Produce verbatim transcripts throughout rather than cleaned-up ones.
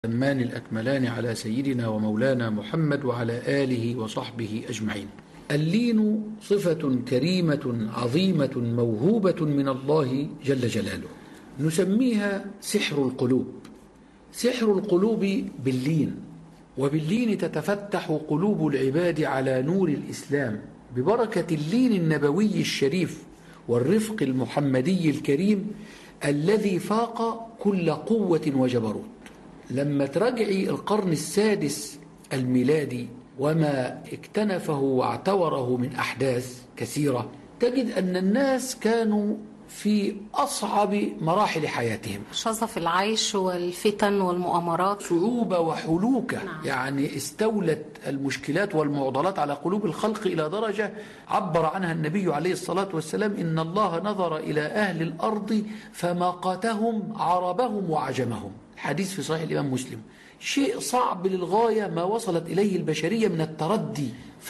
الأتمان الأكملان على سيدنا ومولانا محمد وعلى آله وصحبه أجمعين. اللين صفة كريمة عظيمة موهوبة من الله جل جلاله، نسميها سحر القلوب. سحر القلوب باللين، وباللين تتفتح قلوب العباد على نور الإسلام ببركة اللين النبوي الشريف والرفق المحمدي الكريم الذي فاق كل قوة وجبروت. لما تراجعي القرن السادس الميلادي وما اكتنفه واعتوره من أحداث كثيرة، تجد أن الناس كانوا في أصعب مراحل حياتهم، شظف العيش والفتن والمؤامرات، صعوبة وحلوكة. نعم. يعني استولت المشكلات والمعضلات على قلوب الخلق إلى درجة عبر عنها النبي عليه الصلاة والسلام: إن الله نظر إلى أهل الأرض فمقتهم عربهم وعجمهم. حديث في صحيح الإمام مسلم. شيء صعب للغاية ما وصلت إليه البشرية من التردي،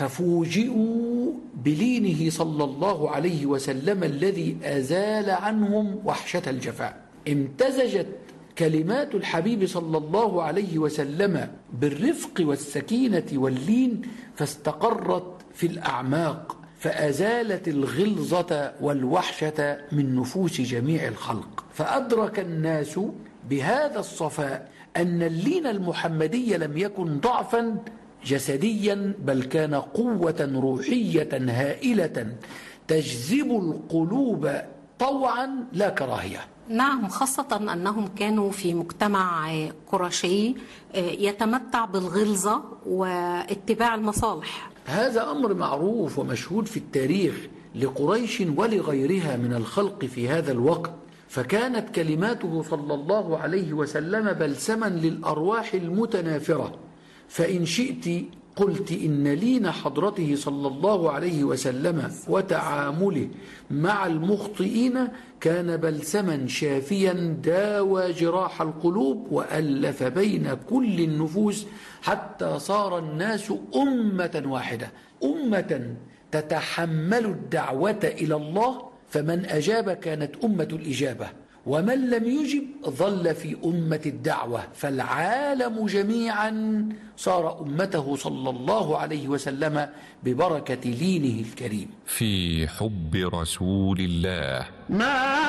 ففوجئوا بلينه صلى الله عليه وسلم الذي أزال عنهم وحشة الجفاء. امتزجت كلمات الحبيب صلى الله عليه وسلم بالرفق والسكينة واللين، فاستقرت في الأعماق، فأزالت الغلظة والوحشة من نفوس جميع الخلق. فأدرك الناس بهذا الصفاء أن اللين المحمدي لم يكن ضعفا جسديا، بل كان قوة روحية هائلة تجذب القلوب طوعا لا كراهية. نعم، خاصة أنهم كانوا في مجتمع قرشي يتمتع بالغلظة واتباع المصالح. هذا أمر معروف ومشهود في التاريخ لقريش ولغيرها من الخلق في هذا الوقت. فكانت كلماته صلى الله عليه وسلم بلسما للأرواح المتنافرة. فإن شئت قلت إن لين حضرته صلى الله عليه وسلم وتعامله مع المخطئين كان بلسما شافيا داوى جراح القلوب وألف بين كل النفوس، حتى صار الناس أمة واحدة، أمة تتحمل الدعوة إلى الله، فمن أجاب كانت أمة الإجابة، ومن لم يجب ظل في أمة الدعوة، فالعالم جميعا صار أمته صلى الله عليه وسلم ببركة لينه الكريم. في حب رسول الله. ما